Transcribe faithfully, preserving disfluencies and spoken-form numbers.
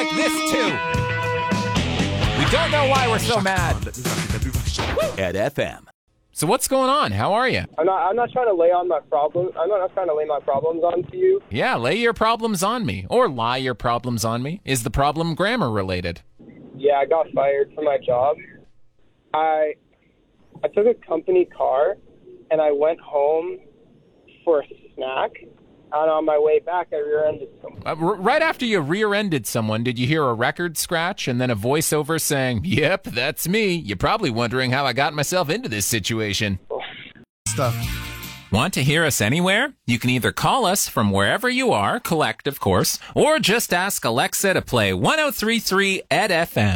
like this, too. We don't know why we're so mad. At F M. So what's going on? How are you? I'm not. I'm not trying to lay on my problems. I'm not trying to lay my problems onto you. Yeah, lay your problems on me, or lie your problems on me. Is the problem grammar related? Yeah, I got fired from my job. I I took a company car, and I went home for a snack. And on my way back, I rear-ended someone. Uh, r- right after you rear-ended someone, did you hear a record scratch and then a voiceover saying, "Yep, that's me. You're probably wondering how I got myself into this situation." Stuff. Want to hear us anywhere? You can either call us from wherever you are, collect, of course, or just ask Alexa to play one oh three point three at F M.